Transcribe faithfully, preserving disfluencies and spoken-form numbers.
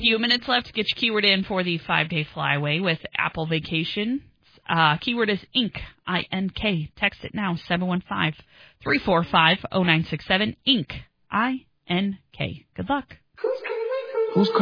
few minutes left to get your keyword in for the five-day flyaway with Apple Vacation. Uh, keyword is ink, I N K. Text it now, seven one five, three four five, zero nine six seven, ink, I N K. Good luck. Who's